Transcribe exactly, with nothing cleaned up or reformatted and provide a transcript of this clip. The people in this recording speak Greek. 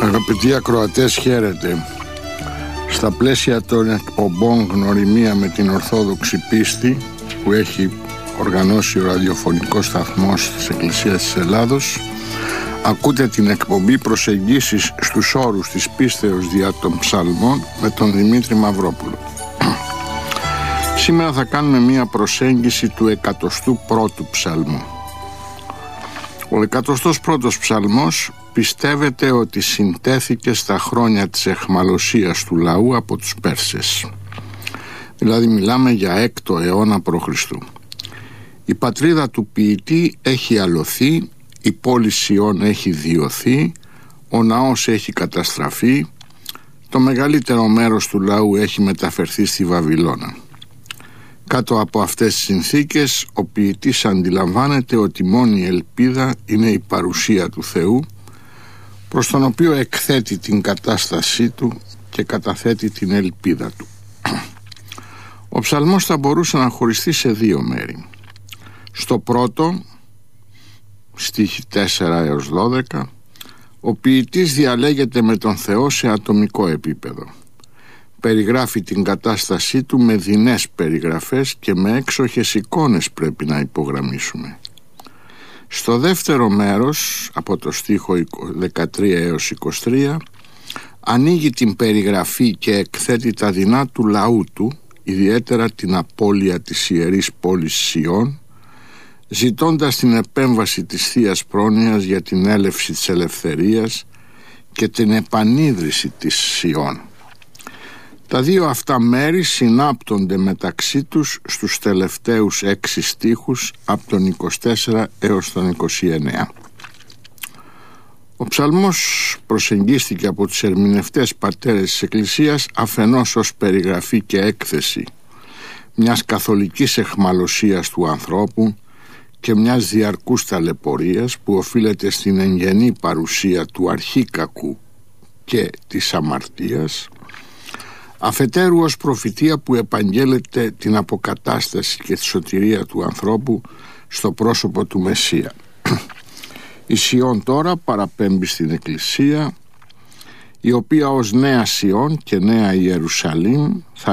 Αγαπητοί ακροατές, χαίρετε. Στα πλαίσια των εκπομπών Γνωριμία με την Ορθόδοξη Πίστη που έχει οργανώσει ο ραδιοφωνικός σταθμός της Εκκλησίας της Ελλάδος, ακούτε την εκπομπή Προσεγγίσεις στους όρους της πίστεως δια των ψαλμών με τον Δημήτρη Μαυρόπουλο. Σήμερα θα κάνουμε μία προσέγγιση του εκατοστού πρώτου ψαλμού. Ο εκατοστός πρώτος ψαλμός πιστεύετε ότι συντέθηκε στα χρόνια της αιχμαλωσίας του λαού από τους Πέρσες. Δηλαδή μιλάμε για έκτο αιώνα π.Χ. Η πατρίδα του ποιητή έχει αλωθεί, η πόλη Σιών έχει διωθεί, ο ναός έχει καταστραφεί, το μεγαλύτερο μέρος του λαού έχει μεταφερθεί στη Βαβυλώνα. Κάτω από αυτές τις συνθήκες ο ποιητής αντιλαμβάνεται ότι μόνη η ελπίδα είναι η παρουσία του Θεού, προς τον οποίο εκθέτει την κατάστασή του και καταθέτει την ελπίδα του. Ο ψαλμός θα μπορούσε να χωριστεί σε δύο μέρη. Στο πρώτο, στίχοι τέσσερα έως δώδεκα, ο ποιητής διαλέγεται με τον Θεό σε ατομικό επίπεδο. Περιγράφει την κατάστασή του με δεινές περιγραφές και με έξοχες εικόνες, πρέπει να υπογραμμίσουμε. Στο δεύτερο μέρος, από το στίχο δεκατρία έως είκοσι τρία, ανοίγει την περιγραφή και εκθέτει τα δεινά του λαού του, ιδιαίτερα την απώλεια της ιερής πόλης Σιών, ζητώντας την επέμβαση της Θείας Πρόνοιας για την έλευση της ελευθερίας και την επανίδρυση της Σιών. Τα δύο αυτά μέρη συνάπτονται μεταξύ τους στους τελευταίους έξι στίχους από τον είκοσι τέσσερα έως τον είκοσι εννέα. Ο ψαλμός προσεγγίστηκε από τους ερμηνευτές πατέρες της Εκκλησίας αφενός ως περιγραφή και έκθεση μιας καθολικής αιχμαλωσίας του ανθρώπου και μιας διαρκούς ταλαιπωρίας που οφείλεται στην εγγενή παρουσία του αρχίκακου και της αμαρτίας, αφετέρου ως προφητεία που επαγγέλλεται την αποκατάσταση και τη σωτηρία του ανθρώπου στο πρόσωπο του Μεσσία. Η Σιών τώρα παραπέμπει στην Εκκλησία, η οποία ως νέα Σιών και νέα Ιερουσαλήμ θα